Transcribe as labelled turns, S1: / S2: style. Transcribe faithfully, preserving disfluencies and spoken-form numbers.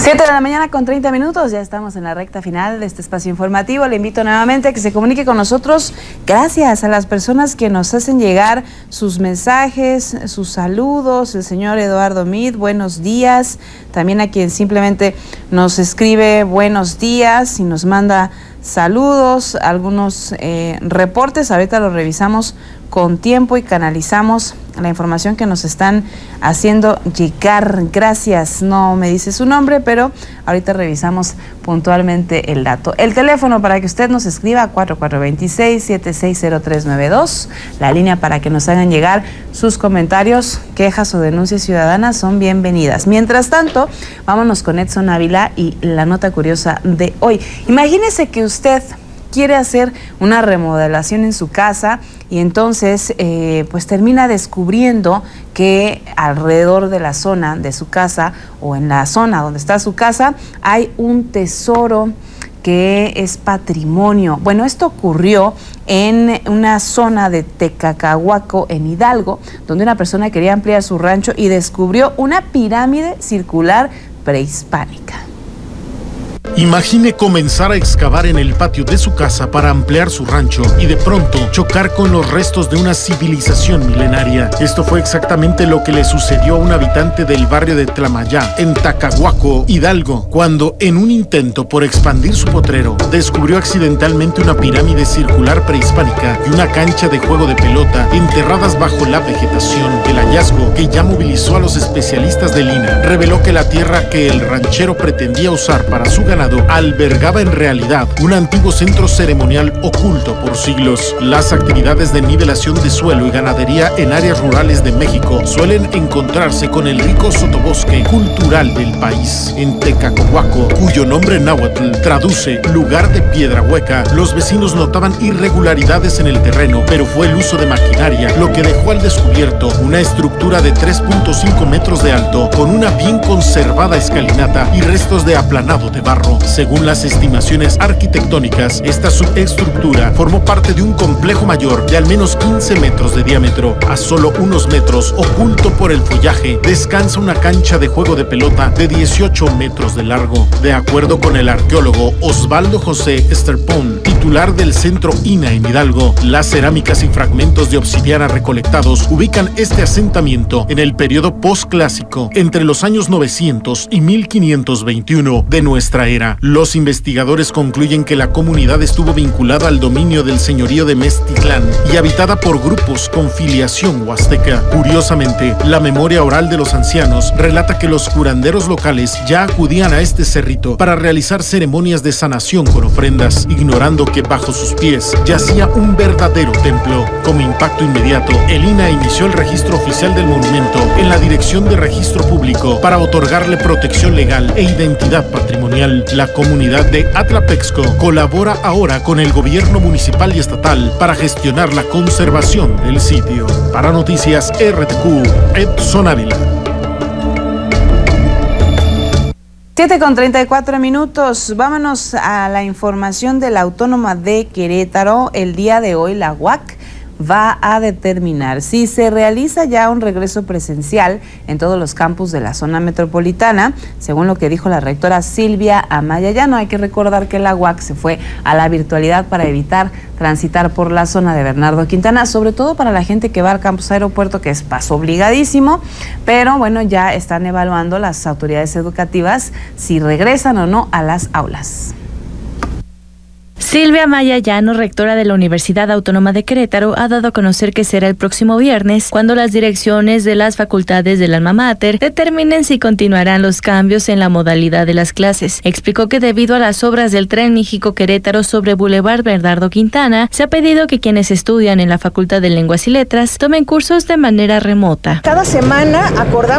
S1: siete de la mañana con treinta minutos, ya estamos en la recta final de este espacio informativo. Le invito nuevamente a que se comunique con nosotros. Gracias a las personas que nos hacen llegar sus mensajes, sus saludos. El señor Eduardo Mid, buenos días. También a quien simplemente nos escribe buenos días y nos manda saludos, algunos eh, reportes. Ahorita los revisamos con tiempo y canalizamos la información que nos están haciendo llegar. Gracias, no me dice su nombre, pero ahorita revisamos puntualmente el dato. El teléfono para que usted nos escriba, cuatro cuatro dos seis, siete seis cero tres nueve dos. La línea para que nos hagan llegar sus comentarios, quejas o denuncias ciudadanas son bienvenidas. Mientras tanto, vámonos con Edson Ávila y la nota curiosa de hoy. Imagínese que usted quiere hacer una remodelación en su casa y entonces eh, pues termina descubriendo que alrededor de la zona de su casa o en la zona donde está su casa hay un tesoro que es patrimonio. Bueno, esto ocurrió en una zona de Tecacahuaco, en Hidalgo, donde una persona quería ampliar su rancho y descubrió una pirámide circular prehispánica.
S2: Imagine comenzar a excavar en el patio de su casa para ampliar su rancho y de pronto chocar con los restos de una civilización milenaria. Esto fue exactamente lo que le sucedió a un habitante del barrio de Tlamayá, en Tacahuaco, Hidalgo, cuando en un intento por expandir su potrero, descubrió accidentalmente una pirámide circular prehispánica y una cancha de juego de pelota enterradas bajo la vegetación. El hallazgo, que ya movilizó a los especialistas del I N A, reveló que la tierra que el ranchero pretendía usar para su ganado albergaba en realidad un antiguo centro ceremonial oculto por siglos. Las actividades de nivelación de suelo y ganadería en áreas rurales de México suelen encontrarse con el rico sotobosque cultural del país. En Tecacohuaco, cuyo nombre náhuatl traduce lugar de piedra hueca, los vecinos notaban irregularidades en el terreno, pero fue el uso de maquinaria lo que dejó al descubierto una estructura de tres punto cinco metros de alto, con una bien conservada escalinata y restos de aplanado de barro. Según las estimaciones arquitectónicas, esta subestructura formó parte de un complejo mayor de al menos quince metros de diámetro. A solo unos metros, oculto por el follaje, descansa una cancha de juego de pelota de dieciocho metros de largo. De acuerdo con el arqueólogo Osvaldo José Esterpón, titular del Centro I N A en Hidalgo, las cerámicas y fragmentos de obsidiana recolectados ubican este asentamiento en el periodo postclásico, entre los años novecientos y mil quinientos veintiuno de nuestra era. Los investigadores concluyen que la comunidad estuvo vinculada al dominio del señorío de Meztitlán y habitada por grupos con filiación huasteca. Curiosamente, la memoria oral de los ancianos relata que los curanderos locales ya acudían a este cerrito para realizar ceremonias de sanación con ofrendas, ignorando que bajo sus pies yacía un verdadero templo. Como impacto inmediato, el I N A inició el registro oficial del monumento en la Dirección de Registro Público para otorgarle protección legal e identidad patrimonial. La comunidad de Atlapexco colabora ahora con el gobierno municipal y estatal para gestionar la conservación del sitio. Para Noticias R T Q, Edson Ávila.
S1: siete con treinta y cuatro minutos. Vámonos a la información de la Autónoma de Querétaro. El día de hoy la U A C va a determinar si se realiza ya un regreso presencial en todos los campus de la zona metropolitana, según lo que dijo la rectora Silvia Amaya Llano. Hay que recordar que la U A C se fue a la virtualidad para evitar transitar por la zona de Bernardo Quintana, sobre todo para la gente que va al campus aeropuerto, que es paso obligadísimo, pero bueno, ya están evaluando las autoridades educativas si regresan o no a las aulas.
S3: Silvia Amaya Llano, rectora de la Universidad Autónoma de Querétaro, ha dado a conocer que será el próximo viernes cuando las direcciones de las facultades del Alma Mater determinen si continuarán los cambios en la modalidad de las clases. Explicó que debido a las obras del Tren México-Querétaro sobre Boulevard Bernardo Quintana, se ha pedido que quienes estudian en la Facultad de Lenguas y Letras tomen cursos de manera remota.
S4: Cada semana acordamos